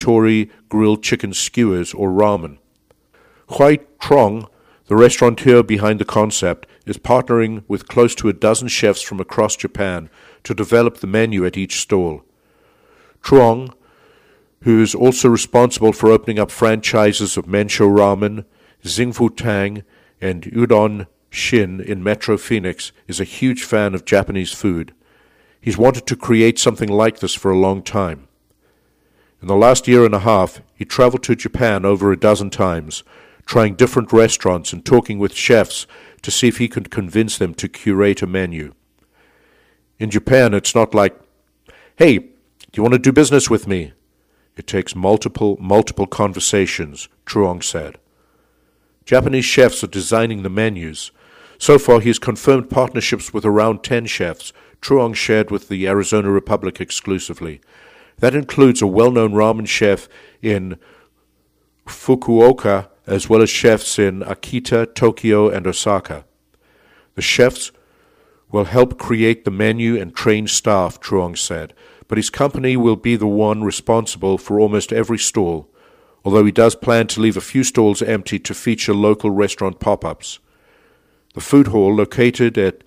yakitori grilled chicken skewers or ramen. Huai Trong, the restaurateur behind the concept, is partnering with close to a dozen chefs from across Japan to develop the menu at each stall. Truong, who is also responsible for opening up franchises of Mensho Ramen, Xingfu Tang, and Udon Shin in Metro Phoenix, is a huge fan of Japanese food. He's wanted to create something like this for a long time. In the last year and a half, he traveled to Japan over a dozen times, trying different restaurants and talking with chefs to see if he could convince them to curate a menu. In Japan, it's not like, "Hey, do you want to do business with me?" It takes multiple conversations, Truong said. Japanese chefs are designing the menus. So far, he has confirmed partnerships with around 10 chefs, Truong shared with the Arizona Republic exclusively. That includes a well-known ramen chef in Fukuoka, as well as chefs in Akita, Tokyo, and Osaka. The chefs will help create the menu and train staff, Truong said, but his company will be the one responsible for almost every stall, although he does plan to leave a few stalls empty to feature local restaurant pop-ups. The food hall, located at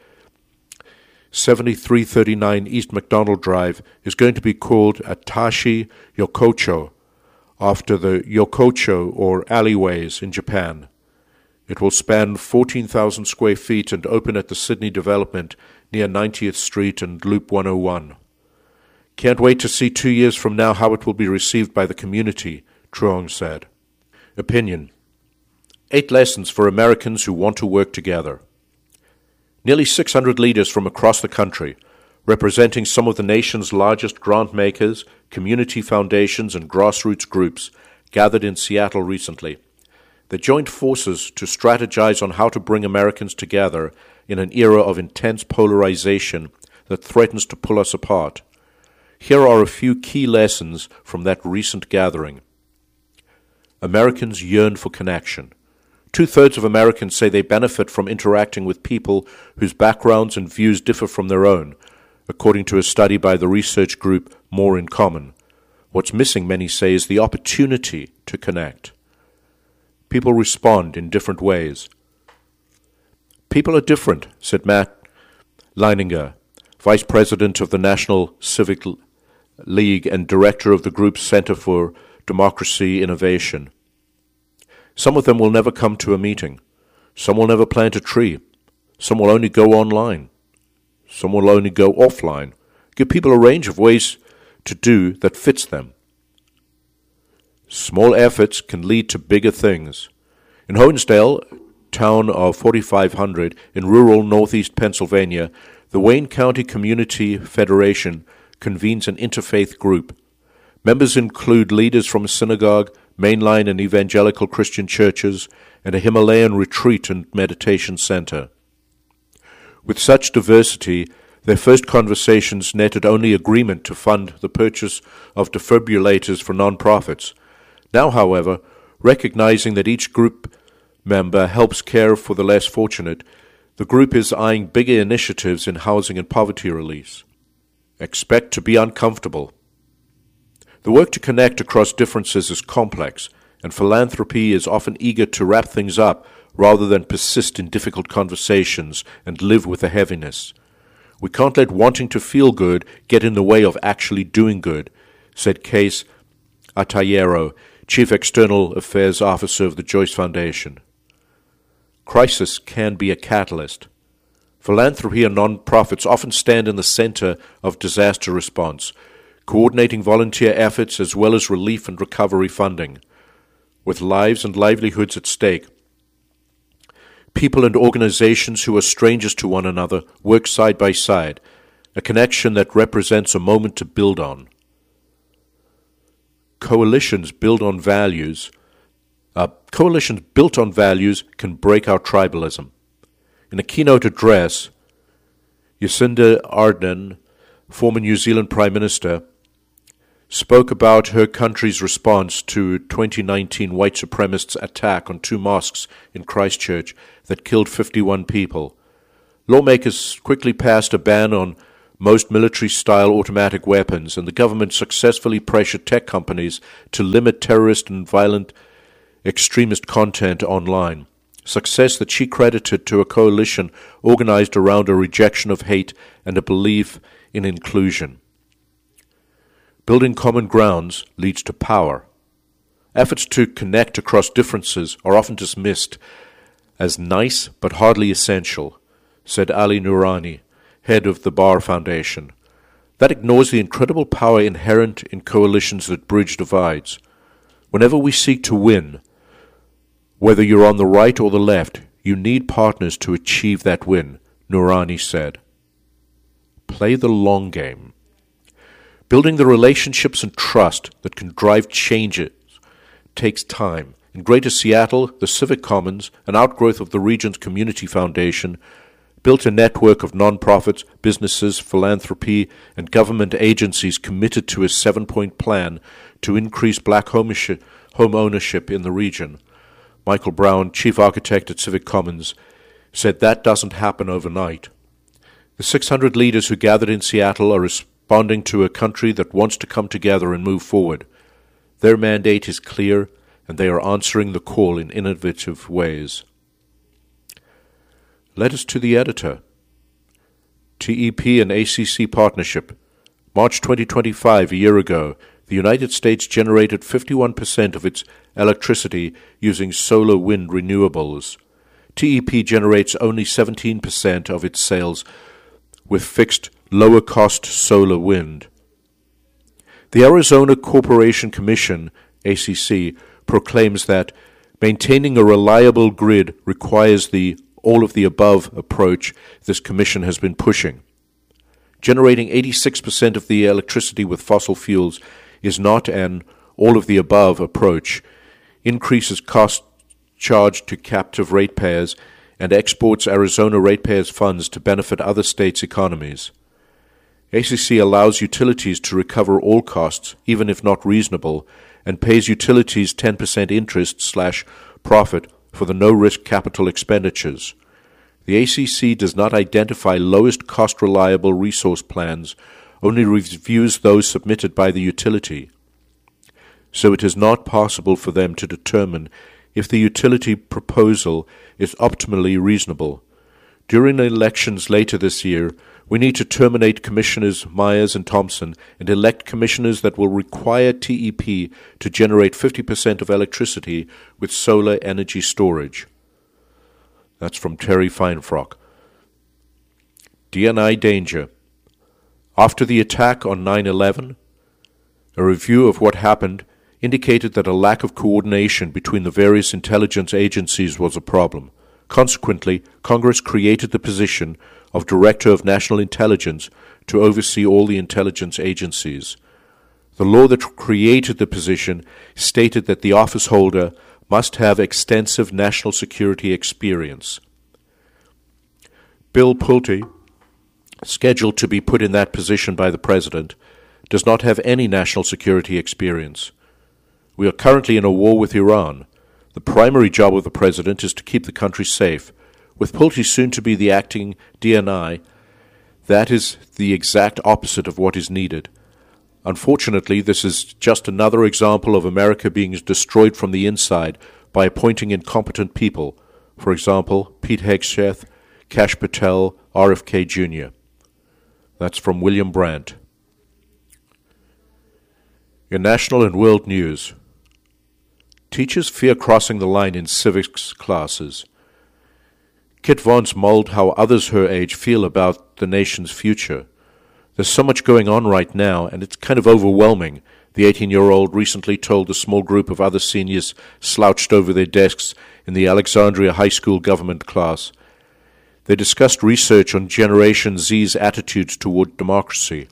7339 East McDonald Drive, is going to be called Atashi Yokocho, after the Yokocho, or alleyways, in Japan. It will span 14,000 square feet and open at the Sydney development near 90th Street and Loop 101. Can't wait to see 2 years from now how it will be received by the community, Truong said. Opinion: 8 lessons for Americans who want to work together. Nearly 600 leaders from across the country, representing some of the nation's largest grant makers, community foundations, and grassroots groups, gathered in Seattle recently. They joined forces to strategize on how to bring Americans together in an era of intense polarization that threatens to pull us apart. Here are a few key lessons from that recent gathering. Americans yearn for connection. 2/3 of Americans say they benefit from interacting with people whose backgrounds and views differ from their own, according to a study by the research group More in Common. What's missing, many say, is the opportunity to connect. People respond in different ways. People are different, said Matt Leininger, Vice President of the National Civic League and Director of the group's Center for Democracy Innovation. Some of them will never come to a meeting. Some will never plant a tree. Some will only go online. Some will only go offline. Give people a range of ways to do that fits them. Small efforts can lead to bigger things. In Honesdale, town of 4,500 in rural northeast Pennsylvania, the Wayne County Community Federation convenes an interfaith group. Members include leaders from a synagogue, mainline and evangelical Christian churches, and a Himalayan retreat and meditation center. With such diversity, their first conversations netted only agreement to fund the purchase of defibrillators for nonprofits. Now, however, recognizing that each group member helps care for the less fortunate, the group is eyeing bigger initiatives in housing and poverty release. Expect to be uncomfortable. The work to connect across differences is complex, and philanthropy is often eager to wrap things up rather than persist in difficult conversations and live with the heaviness. We can't let wanting to feel good get in the way of actually doing good, said Case Atayero, Chief External Affairs Officer of the Joyce Foundation. Crisis can be a catalyst. Philanthropy and nonprofits often stand in the center of disaster response, coordinating volunteer efforts as well as relief and recovery funding. With lives and livelihoods at stake, people and organizations who are strangers to one another work side by side, a connection that represents a moment to build on. Coalitions built on values can break our tribalism. In a keynote address, Jacinda Ardern, former New Zealand Prime Minister, spoke about her country's response to 2019 white supremacists' attack on 2 mosques in Christchurch that killed 51 people. Lawmakers quickly passed a ban on most military-style automatic weapons, and the government successfully pressured tech companies to limit terrorist and violent extremist content online. Success that she credited to a coalition organized around a rejection of hate and a belief in inclusion. Building common grounds leads to power. Efforts to connect across differences are often dismissed as nice but hardly essential, said Ali Noorani, head of the Bar Foundation. That ignores the incredible power inherent in coalitions that bridge divides. Whenever we seek to win, whether you're on the right or the left, you need partners to achieve that win, Noorani said. Play the long game. Building the relationships and trust that can drive changes takes time. In Greater Seattle, the Civic Commons, an outgrowth of the region's community foundation, built a network of nonprofits, businesses, philanthropy, and government agencies committed to a 7-point plan to increase black home ownership in the region. Michael Brown, chief architect at Civic Commons, said that doesn't happen overnight. The 600 leaders who gathered in Seattle are responding to a country that wants to come together and move forward. Their mandate is clear, and they are answering the call in innovative ways. Letters to the editor. TEP and ACC partnership. March 2025, a year ago, the United States generated 51% of its electricity using solar wind renewables. TEP generates only 17% of its sales with fixed, lower-cost solar wind. The Arizona Corporation Commission, ACC, proclaims that maintaining a reliable grid requires the all-of-the-above approach this commission has been pushing. Generating 86% of the electricity with fossil fuels is not an all-of-the-above approach, increases cost charged to captive ratepayers, and exports Arizona ratepayers' funds to benefit other states' economies. ACC allows utilities to recover all costs, even if not reasonable, and pays utilities 10% interest/profit for the no-risk capital expenditures. The ACC does not identify lowest cost reliable resource plans, only reviews those submitted by the utility. So it is not possible for them to determine if the utility proposal is optimally reasonable. During the elections later this year, we need to terminate Commissioners Myers and Thompson and elect commissioners that will require TEP to generate 50% of electricity with solar energy storage. That's from Terry Feinfrock. DNI danger. After the attack on 9/11, a review of what happened indicated that a lack of coordination between the various intelligence agencies was a problem. Consequently, Congress created the position of Director of National Intelligence to oversee all the intelligence agencies. The law that created the position stated that the office holder must have extensive national security experience. Bill Pulte, scheduled to be put in that position by the President, does not have any national security experience. We are currently in a war with Iran. The primary job of the President is to keep the country safe. With Pulte soon to be the acting DNI, that is the exact opposite of what is needed. Unfortunately, this is just another example of America being destroyed from the inside by appointing incompetent people. For example, Pete Hegseth, Kash Patel, RFK Jr. That's from William Brandt. In national and world news, teachers fear crossing the line in civics classes. Kit Vance mulled how others her age feel about the nation's future. There's so much going on right now, and it's kind of overwhelming, the 18-year-old recently told a small group of other seniors slouched over their desks in the Alexandria High School government class. They discussed research on Generation Z's attitudes toward democracy.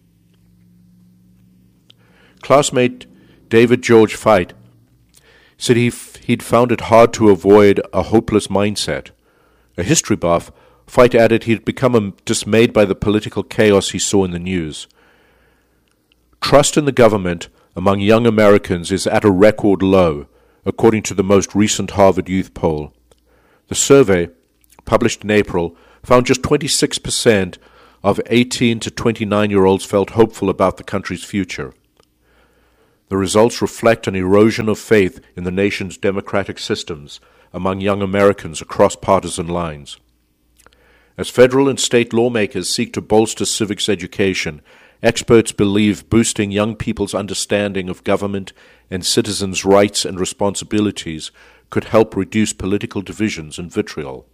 Classmate David George Fite said he'd found it hard to avoid a hopeless mindset. A history buff, Fite added he'd become dismayed by the political chaos he saw in the news. Trust in the government among young Americans is at a record low, according to the most recent Harvard Youth poll. The survey, published in April, found just 26% of 18 to 29-year-olds felt hopeful about the country's future. The results reflect an erosion of faith in the nation's democratic systems among young Americans across partisan lines. As federal and state lawmakers seek to bolster civics education, experts believe boosting young people's understanding of government and citizens' rights and responsibilities could help reduce political divisions and vitriol.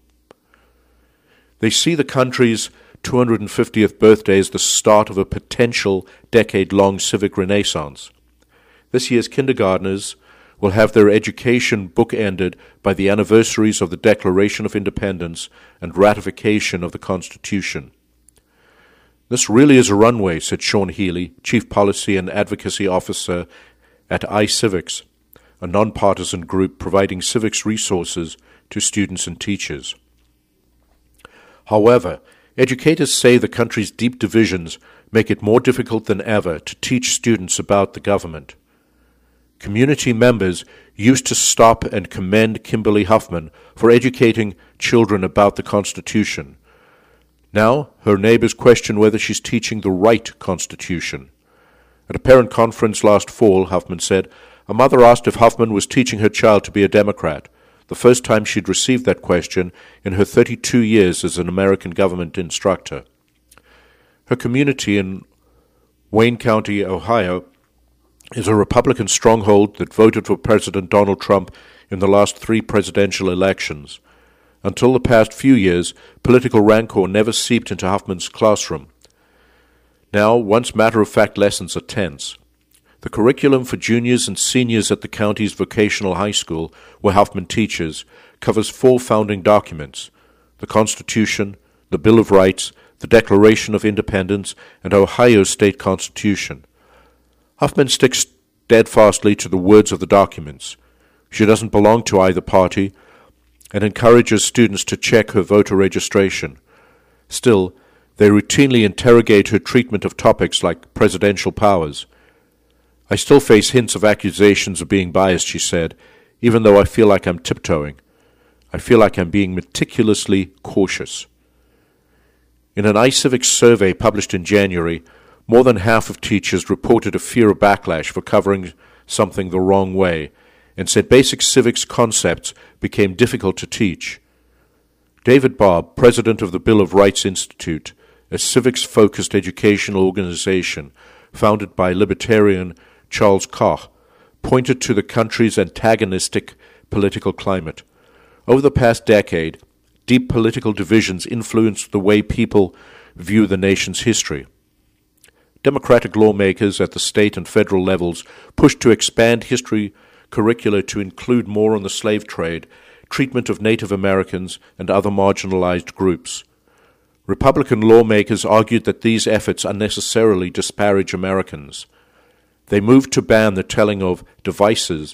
They see the country's 250th birthday as the start of a potential decade-long civic renaissance. This year's kindergartners will have their education bookended by the anniversaries of the Declaration of Independence and ratification of the Constitution. This really is a runway, said Sean Healy, Chief Policy and Advocacy Officer at iCivics, a nonpartisan group providing civics resources to students and teachers. However, educators say the country's deep divisions make it more difficult than ever to teach students about the government. Community members used to stop and commend Kimberly Huffman for educating children about the Constitution. Now, her neighbors question whether she's teaching the right Constitution. At a parent conference last fall, Huffman said, a mother asked if Huffman was teaching her child to be a Democrat, the first time she'd received that question in her 32 years as an American government instructor. Her community in Wayne County, Ohio, is a Republican stronghold that voted for President Donald Trump in the last 3 presidential elections. Until the past few years, political rancor never seeped into Huffman's classroom. Now, once matter-of-fact lessons are tense. The curriculum for juniors and seniors at the county's vocational high school, where Huffman teaches, covers 4 founding documents: the Constitution, the Bill of Rights, the Declaration of Independence, and Ohio's state constitution. Huffman sticks steadfastly to the words of the documents. She doesn't belong to either party and encourages students to check her voter registration. Still, they routinely interrogate her treatment of topics like presidential powers. I still face hints of accusations of being biased, she said, even though I feel like I'm tiptoeing. I feel like I'm being meticulously cautious. In an iCivics survey published in January, more than half of teachers reported a fear of backlash for covering something the wrong way, and said basic civics concepts became difficult to teach. David Bobb, president of the Bill of Rights Institute, a civics-focused educational organization founded by libertarian Charles Koch, pointed to the country's antagonistic political climate. Over the past decade, deep political divisions influenced the way people view the nation's history. Democratic lawmakers at the state and federal levels pushed to expand history curricula to include more on the slave trade, treatment of Native Americans, and other marginalized groups. Republican lawmakers argued that these efforts unnecessarily disparage Americans. They moved to ban the telling of divisive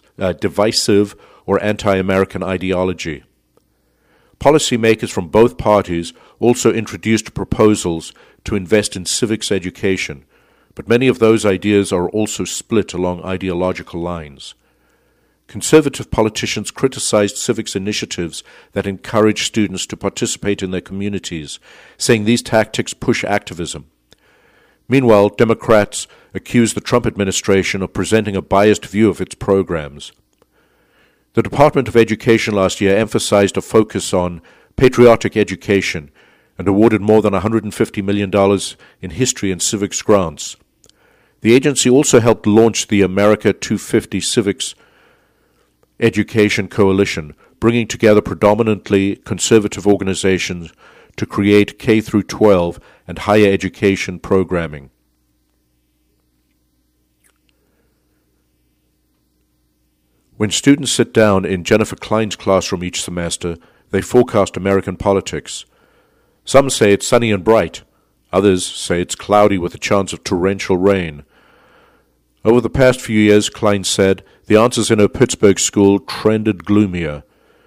or anti-American ideology. Policymakers from both parties also introduced proposals to invest in civics education, but many of those ideas are also split along ideological lines. Conservative politicians criticized civics initiatives that encourage students to participate in their communities, saying these tactics push activism. Meanwhile, Democrats accused the Trump administration of presenting a biased view of its programs. The Department of Education last year emphasized a focus on patriotic education and awarded more than $150 million in history and civics grants. The agency also helped launch the America 250 Civics Education Coalition, bringing together predominantly conservative organizations to create K-12 and higher education programming. When students sit down in Jennifer Klein's classroom each semester, they forecast American politics. Some say it's sunny and bright. Others say it's cloudy with a chance of torrential rain. Over the past few years, Klein said, the answers in her Pittsburgh school trended gloomier.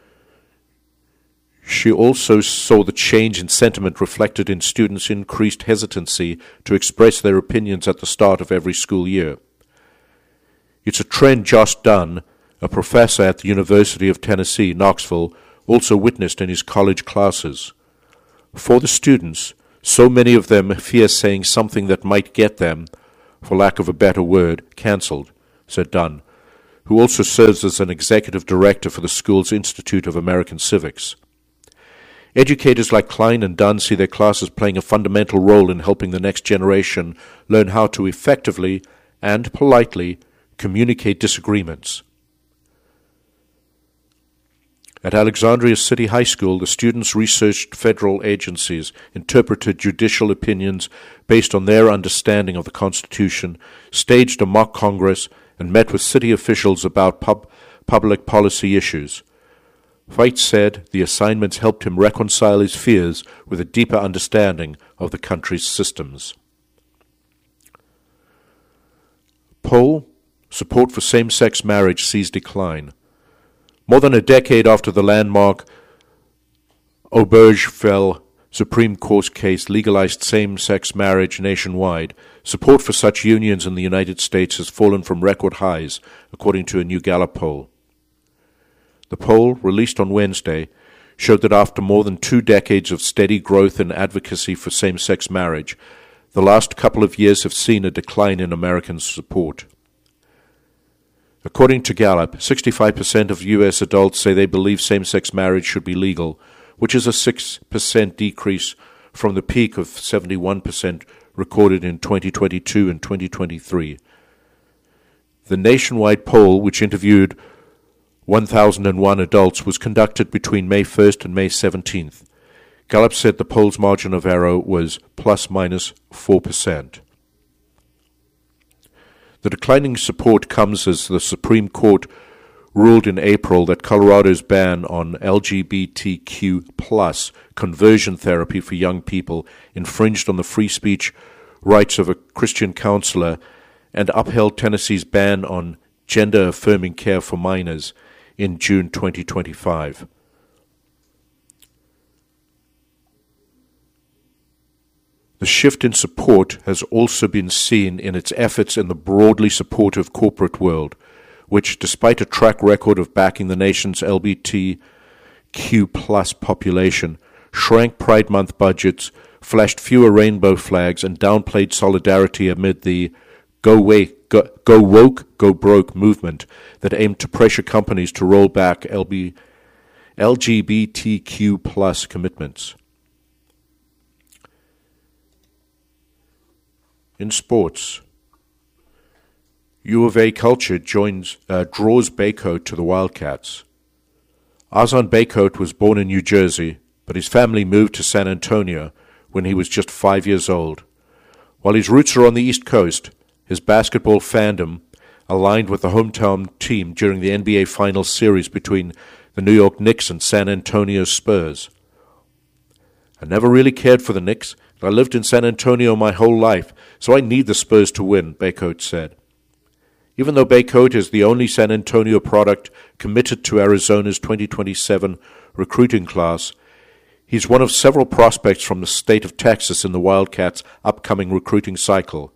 She also saw the change in sentiment reflected in students' increased hesitancy to express their opinions at the start of every school year. It's a trend Josh Dunn, a professor at the University of Tennessee, Knoxville, also witnessed in his college classes. For the students, So many of them fear saying something that might get them, for lack of a better word, cancelled, said Dunn, who also serves as an executive director for the school's Institute of American Civics. Educators like Klein and Dunn see their classes playing a fundamental role in helping the next generation learn how to effectively and politely communicate disagreements. At Alexandria City High School, the students researched federal agencies, interpreted judicial opinions based on their understanding of the Constitution, staged a mock Congress, and met with city officials about public policy issues. Veit said the assignments helped him reconcile his fears with a deeper understanding of the country's systems. Poll: support for same-sex marriage sees decline. More than a decade after the landmark Obergefell Supreme Court case legalized same-sex marriage nationwide, support for such unions in the United States has fallen from record highs, according to a new Gallup poll. The poll, released on Wednesday, showed that after more than 2 decades of steady growth in advocacy for same-sex marriage, the last couple of years have seen a decline in American support. According to Gallup, 65% of U.S. adults say they believe same-sex marriage should be legal, which is a 6% decrease from the peak of 71% recorded in 2022 and 2023. The nationwide poll, which interviewed 1,001 adults, was conducted between May 1st and May 17th. Gallup said the poll's margin of error was plus minus 4%. The declining support comes as the Supreme Court ruled in April that Colorado's ban on LGBTQ+ conversion therapy for young people infringed on the free speech rights of a Christian counselor and upheld Tennessee's ban on gender-affirming care for minors in June 2025. The shift in support has also been seen in its efforts in the broadly supportive corporate world, which, despite a track record of backing the nation's LGBTQ+ population, shrank Pride Month budgets, flashed fewer rainbow flags, and downplayed solidarity amid the Go Woke, Go Broke movement that aimed to pressure companies to roll back LGBTQ+ commitments. In sports, U of A culture draws Baycoat to the Wildcats. Ozan Baycoat was born in New Jersey, but his family moved to San Antonio when he was just 5 years old. While his roots are on the East Coast, his basketball fandom aligned with the hometown team during the NBA Finals series between the New York Knicks and San Antonio Spurs. I never really cared for the Knicks. I lived in San Antonio my whole life, so I need the Spurs to win, Baycoat said. Even though Baycoat is the only San Antonio product committed to Arizona's 2027 recruiting class, he's one of several prospects from the state of Texas in the Wildcats' upcoming recruiting cycle.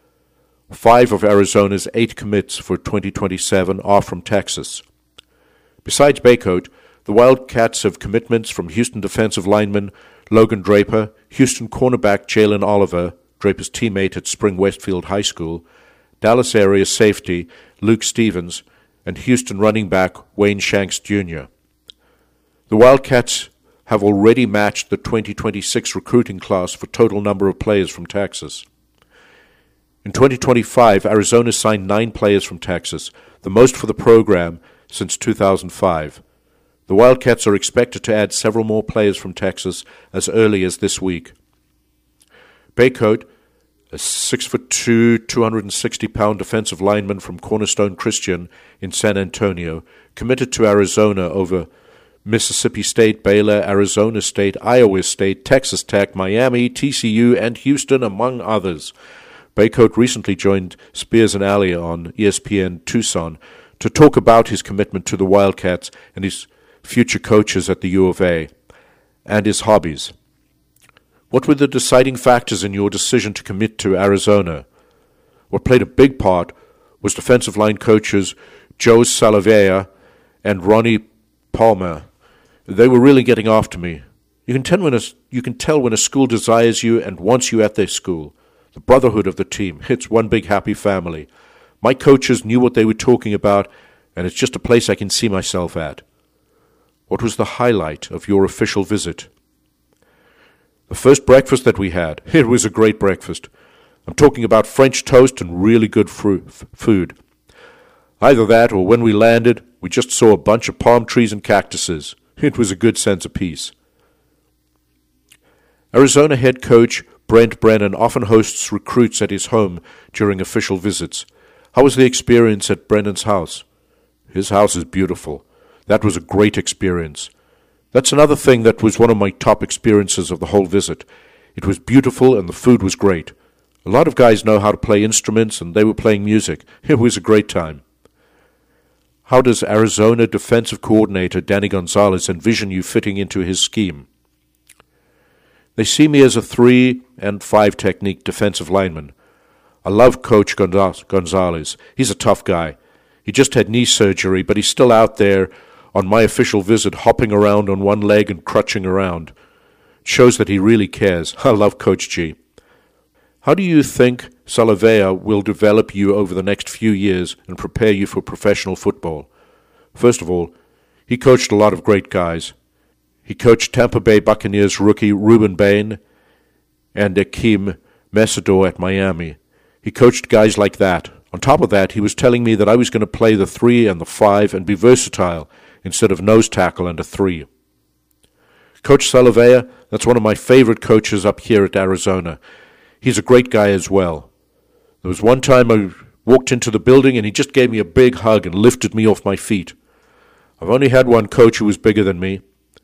5 of Arizona's 8 commits for 2027 are from Texas. Besides Baycoat, the Wildcats have commitments from Houston defensive lineman Logan Draper, Houston cornerback Jalen Oliver, Draper's teammate at Spring Westfield High School, Dallas area safety Luke Stevens, and Houston running back Wayne Shanks Jr. The Wildcats have already matched the 2026 recruiting class for total number of players from Texas. In 2025, Arizona signed 9 players from Texas, the most for the program since 2005. The Wildcats are expected to add several more players from Texas as early as this week. Baycoat, a 6'2", 260-pound defensive lineman from Cornerstone Christian in San Antonio, committed to Arizona over Mississippi State, Baylor, Arizona State, Iowa State, Texas Tech, Miami, TCU, and Houston, among others. Baycoat recently joined Spears and Alley on ESPN Tucson to talk about his commitment to the Wildcats and his future coaches at the U of A, and his hobbies. What were the deciding factors in your decision to commit to Arizona? What played a big part was defensive line coaches Joe Salavea and Ronnie Palmer. They were really getting after me. You can you can tell when a school desires you and wants you at their school. The brotherhood of the team. It's one big happy family. My coaches knew what they were talking about, and it's just a place I can see myself at. What was the highlight of your official visit? The first breakfast that we had. It was a great breakfast. I'm talking about French toast and really good food. Either that or when we landed, we just saw a bunch of palm trees and cactuses. It was a good sense of peace. Arizona head coach Brent Brennan often hosts recruits at his home during official visits. How was the experience at Brennan's house? His house is beautiful. That was a great experience. That's another thing that was one of my top experiences of the whole visit. It was beautiful and the food was great. A lot of guys know how to play instruments and they were playing music. It was a great time. How does Arizona defensive coordinator Danny Gonzalez envision you fitting into his scheme? They see me as a 3 and 5 technique defensive lineman. I love Coach Gonzalez. He's a tough guy. He just had knee surgery, but he's still out there on my official visit, hopping around on one leg and crutching around. It shows that he really cares. I love Coach G. How do you think Salavea will develop you over the next few years and prepare you for professional football? First of all, he coached a lot of great guys. He coached Tampa Bay Buccaneers rookie Ruben Bain and Akeem Mesidor at Miami. He coached guys like that. On top of that, he was telling me that I was going to play the 3 and the 5 and be versatile instead of nose tackle and a 3. Coach Salavea, that's one of my favorite coaches up here at Arizona. He's a great guy as well. There was one time I walked into the building and he just gave me a big hug and lifted me off my feet. I've only had one coach who was bigger than me.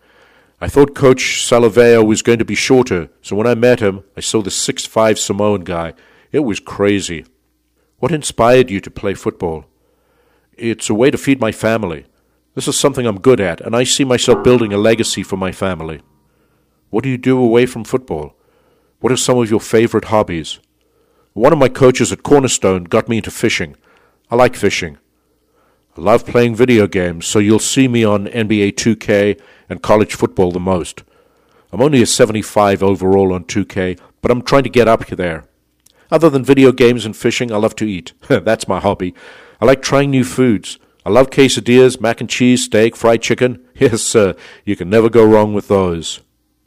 I thought Coach Salavea was going to be shorter, so when I met him, I saw the 6'5" Samoan guy. It was crazy. What inspired you to play football? It's a way to feed my family. This is something I'm good at, and I see myself building a legacy for my family. What do you do away from football? What are some of your favorite hobbies? One of my coaches at Cornerstone got me into fishing. I like fishing. I love playing video games, so you'll see me on NBA 2K and college football the most. I'm only a 75 overall on 2K, but I'm trying to get up there. Other than video games and fishing, I love to eat. That's my hobby. I like trying new foods. I love quesadillas, mac and cheese, steak, fried chicken. Yes, sir, you can never go wrong with those.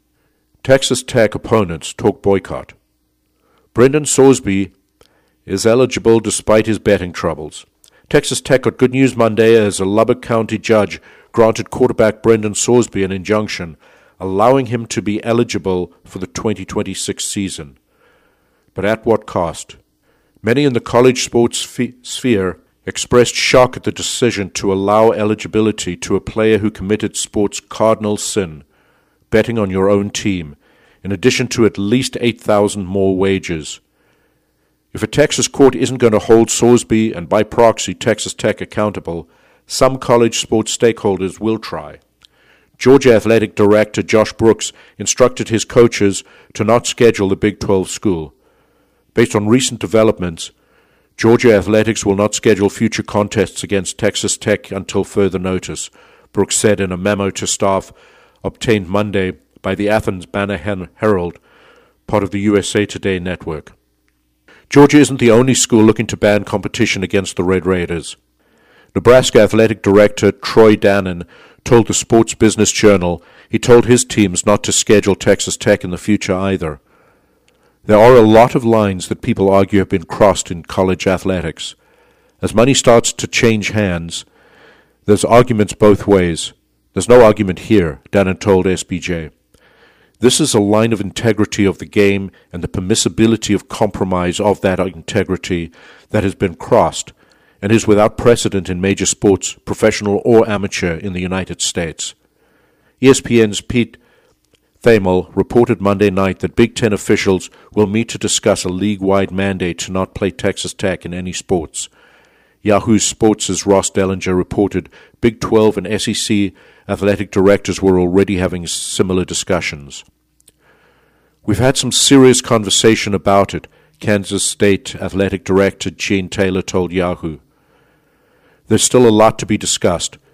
Texas Tech opponents talk boycott. Brendan Sorsby is eligible despite his betting troubles. Texas Tech got good news Monday as a Lubbock County judge granted quarterback Brendan Sorsby an injunction, allowing him to be eligible for the 2026 season. But at what cost? Many in the college sports sphere expressed shock at the decision to allow eligibility to a player who committed sports' cardinal sin, betting on your own team, in addition to at least $8,000 more wages. If a Texas court isn't going to hold Sorsby and by proxy Texas Tech accountable, some college sports stakeholders will try. Georgia Athletic Director Josh Brooks instructed his coaches to not schedule the Big 12 school. Based on recent developments, Georgia Athletics will not schedule future contests against Texas Tech until further notice, Brooks said in a memo to staff obtained Monday by the Athens Banner-Herald, part of the USA Today network. Georgia isn't the only school looking to ban competition against the Red Raiders. Nebraska Athletic Director Troy Dannon told the Sports Business Journal he told his teams not to schedule Texas Tech in the future either. There are a lot of lines that people argue have been crossed in college athletics. As money starts to change hands, there's arguments both ways. There's no argument here, Dannon told SBJ. This is a line of integrity of the game and the permissibility of compromise of that integrity that has been crossed and is without precedent in major sports, professional or amateur, in the United States. ESPN's Pete Thamel reported Monday night that Big Ten officials will meet to discuss a league-wide mandate to not play Texas Tech in any sports. Yahoo Sports' Ross Dellinger reported Big 12 and SEC athletic directors were already having similar discussions. We've had some serious conversation about it, Kansas State athletic director Gene Taylor told Yahoo. There's still a lot to be discussed.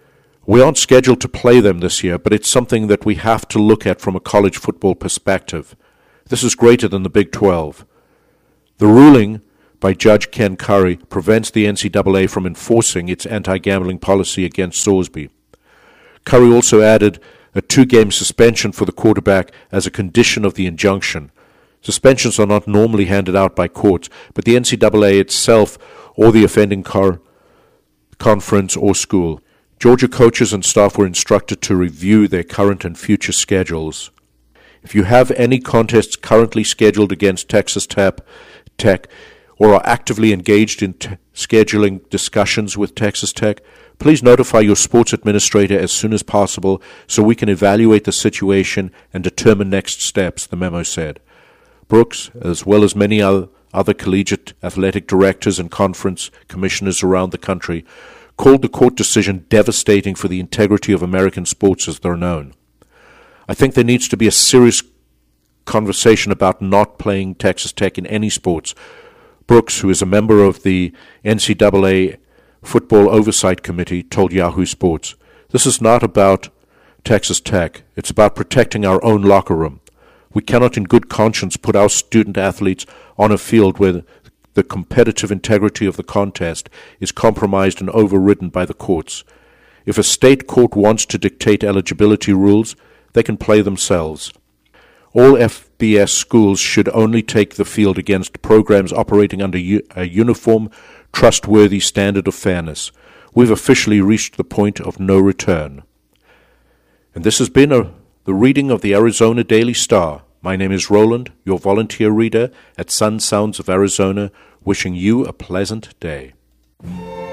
We aren't scheduled to play them this year, but it's something that we have to look at from a college football perspective. This is greater than the Big 12. The ruling by Judge Ken Curry prevents the NCAA from enforcing its anti-gambling policy against Sorsby. Curry also added a 2-game suspension for the quarterback as a condition of the injunction. Suspensions are not normally handed out by courts, but the NCAA itself or the offending conference or school. Georgia coaches and staff were instructed to review their current and future schedules. If you have any contests currently scheduled against Texas Tech or are actively engaged in scheduling discussions with Texas Tech, please notify your sports administrator as soon as possible so we can evaluate the situation and determine next steps, the memo said. Brooks, as well as many other collegiate athletic directors and conference commissioners around the country, called the court decision devastating for the integrity of American sports as they're known. I think there needs to be a serious conversation about not playing Texas Tech in any sports. Brooks, who is a member of the NCAA Football Oversight Committee, told Yahoo Sports, "This is not about Texas Tech. It's about protecting our own locker room. We cannot in good conscience put our student athletes on a field where the competitive integrity of the contest is compromised and overridden by the courts. If a state court wants to dictate eligibility rules, they can play themselves. All FBS schools should only take the field against programs operating under a uniform, trustworthy standard of fairness. We've officially reached the point of no return." And this has been the reading of the Arizona Daily Star. My name is Roland, your volunteer reader at Sun Sounds of Arizona, wishing you a pleasant day.